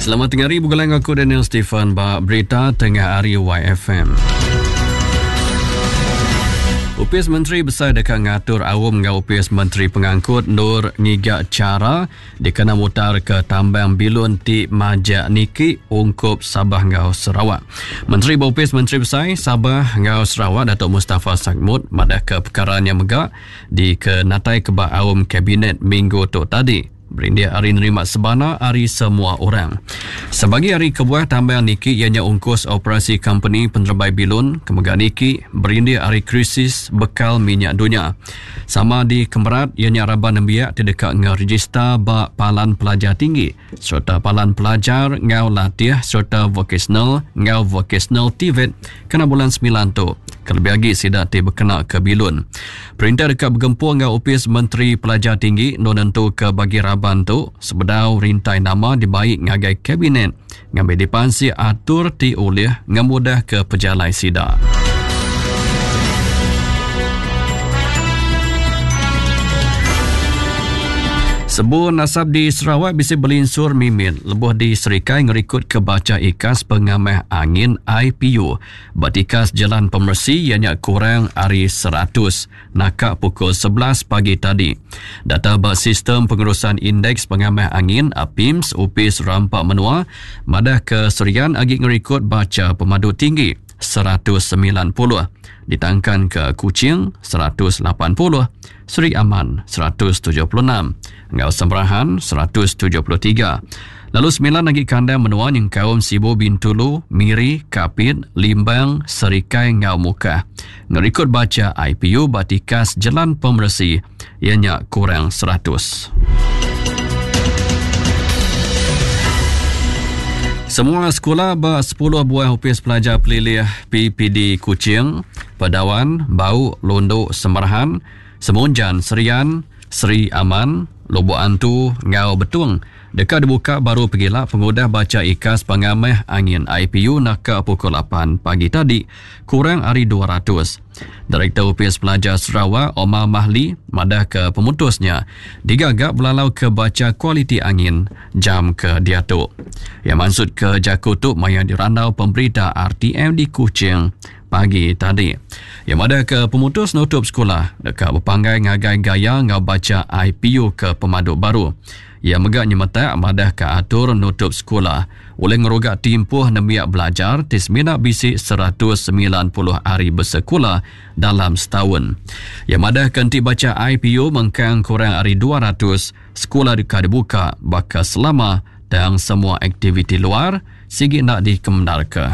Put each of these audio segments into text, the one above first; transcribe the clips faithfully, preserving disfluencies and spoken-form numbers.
Selamat tengah hari, bukan aku Daniel Stefan, ba berita tengah hari Y F M. U P S Menteri Besar dekat ngatur awam dengan U P S Menteri Pengangkut Nur Ngigak cara dikena mutar ke tambang bilun ti Majak Niki ungkup Sabah ngau Sarawak. Menteri U P S Menteri Besar Sabah ngau Sarawak Datuk Mustafa Sagmud madah ke perkara yang megak di ke natai kebak awam kabinet minggu tu tadi. Berindia hari nerima sebana hari semua orang. Sebagai hari kebuah tambang Niki ianya ungkus operasi company penerbai bilun kemegak Niki berindia hari krisis bekal minyak dunia. Sama di Kemerat ianya raban nembiak terdekat ngau register bak palan pelajar tinggi serta palan pelajar ngau latih serta vocational ngau vocational T V E T kena bulan sembilan tu. Kelebih lagi sidak ti berkena ke bilun. Perintah dekat bergempur ngau U P S Menteri Pelajar Tinggi no nentu ke bagi raban tu sebedau rintai nama dibaik ngagai kabinet ngambil dipansi atur ti oleh ngamudah ke pejalai sidak. Sebuah nasab di Sarawak bisa belinsur mimin lebuh di Serikai ngerikut ke baca ikas pengamah angin I P U. Batikas jalan pemersi ianya kurang hari seratus nakak pukul sebelas pagi tadi. Data bak sistem pengurusan indeks pengamah angin A P I M S U P S Rampak Menua madah ke Serian agi ngerikut baca pemadu tinggi seratus sembilan puluh. Ditangkan ke Kuching seratus lapan puluh, Seri Aman seratus tujuh puluh enam, Ngau Semberahan seratus tujuh puluh tiga. Lalu sembilan lagi kandang menua yang kaum Sibu Bintulu, Miri, Kapit, Limbang, Serikai, Ngau Muka. Ngerikut baca I P U Batikas Jalan Pemersi ianya kurang seratus. Semua sekolah ber sepuluh buah U P S pelajar pelilih P P D Kuching, Pedawan, Bau, Londo, Semberahan, Semunjan, Serian, Seri Aman, Lobo Antu, Ngau Betung. Dekat dibuka baru pergilah pengudah baca ikas pengamah angin I P U nakak pukul lapan pagi tadi, kurang hari dua ratus. Direktur U P S Pelajar Sarawak Omar Mahli madah ke pemutusnya digagap belalau ke baca kualiti angin jam ke diatuk. Yang maksud ke Jakutuk maya dirandau pemberita R T M di Kuching pagi tadi. Yang madah ke pemutus nutup sekolah dekat berpanggai ngagai gaya ngau baca I P U ke pemaduk baru. Yang megaknya metak madah ke atur nutup sekolah oleh ngerogak timpuh nemiak belajar tis minat bisik seratus sembilan puluh hari bersekolah dalam setahun. Yang madah kenti baca I P U mengkang kurang hari dua ratus sekolah dekat dibuka bakal selama dan semua aktiviti luar sigi nak dikemendarkan.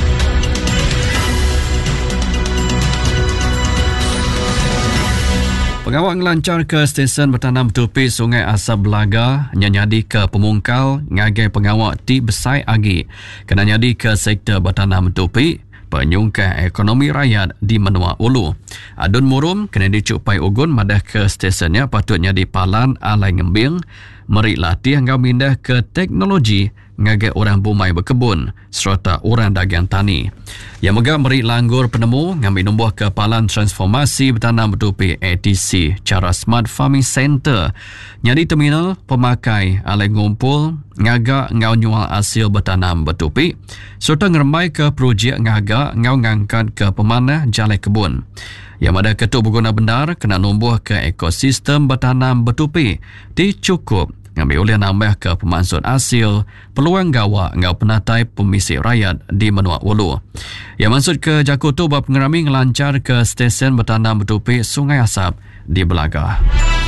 Pengawal ngelancar ke stesen bertanam tepi Sungai Asap Belaga nyanyadi ke pemungkal ngagai pengawal ti besai agi kena nyadi ke sektor bertanam tepi penyungkai ekonomi rakyat di Menua Ulu. Adun Murum kena dicupai ugun madah ke stesennya patutnya di Palan Alai Ngembing merik latih ngau mindah ke teknologi ngagai orang bumai berkebun serta orang dagang tani. Yang megah merik langgur penemu ngambil numbuh ke Palan Transformasi Bertanam Bertupi A T C cara Smart Farming Center. Nyadi terminal pemakai alai ngumpul ngagak ngau nyual hasil bertanam bertupi serta ngeremai ke projek ngagak ngau ngangkat ke pemanah jalai kebun. Yang ada ketua berguna benar kena numbuh ke ekosistem bertanam bertupi dicukup ngambil oleh nambah ke pemansut hasil peluang gawa ngau penatai pemisik rakyat di Menua Ulu. Yang maksud ke Jakutu bab pengerami ngelancar ke stesen bertanam bertupi Sungai Asap di Belaga.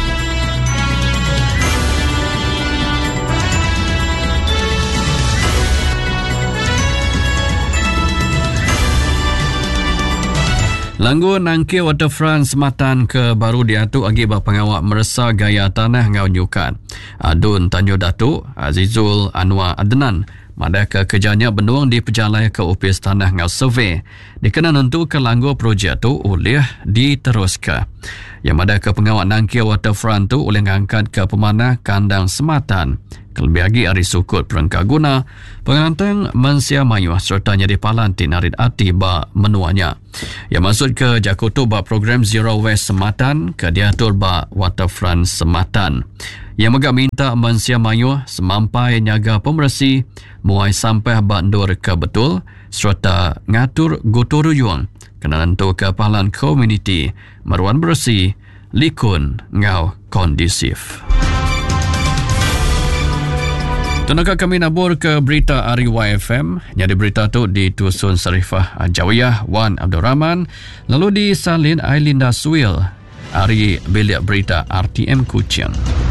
Langgur Nangkil Waterfront Sematan ke baru diatuk akibat pengawal meresa gaya tanah ngau nyukat. Adun Tanjung Datuk Azizul Anwar Adnan madah ke kerjanya benuang di pejalai ke U P S Tanah ngau survey. Dikena nentu ke langgur projek tu oleh diteruskan. Yang madah ke pengawal Nangkil Waterfront tu oleh ngangkat ke pemanah kandang Sematan. Kelebih lagi hari sukut perengkak guna, pengantang mensia mayu serta nyadi palan tinarit ati ba menuanya. Yang maksud ke Jakutu ba program Zero Waste Sematan ke diatur ba Waterfront Sematan. Yang megak minta mensia mayuh semampai nyaga pembersih muai sampai bandur ke betul serta ngatur gotong royong kena nentu ke pahalan komuniti meruan bersih likun ngau kondisif. Tenaga kami nabur ke berita Ari Y F M. Jadi berita tu di Tusun Sarifah Jawiyah Wan Abdul Rahman. Lalu di Salin Ailinda Suil. Ari bilik berita R T M Kuching.